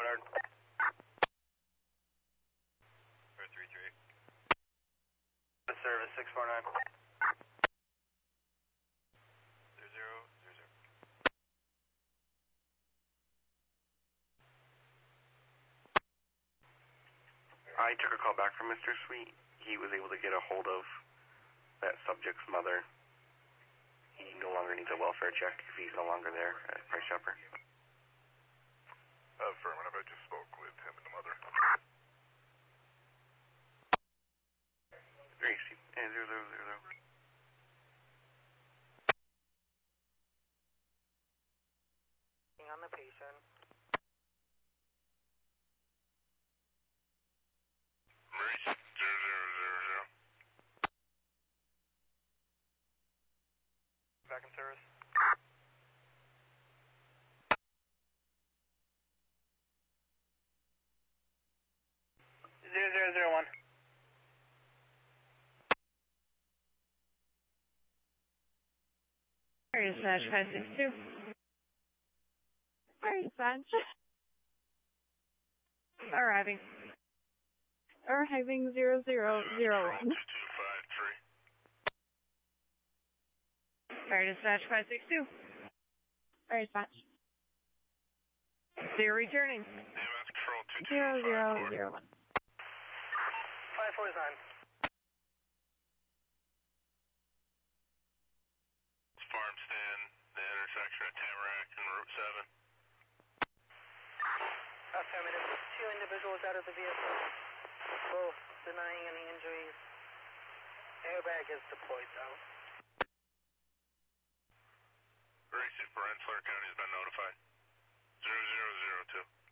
Bernard. 433. Service 649. 0000. I took a call back from Mr. Sweet. He was able to get a hold of that subject's mother. He no longer needs a welfare check if he's no longer there at Price Chopper. Affirmative, I just spoke with him and the mother. Gracie, 000. On the patient. Maurice, 0000. Back in service. Zero zero zero one. Dispatch 562. Dispatch. Arriving 0001. 2253. Dispatch 562. Dispatch. They're returning. EMS control 0001. 549. Farm stand, the intersection of Tamarack and Route 7. Affirmative. 2 individuals out of the vehicle. Both denying any injuries. Airbag is deployed though. Gracie, Rensselaer County has been notified. 0002.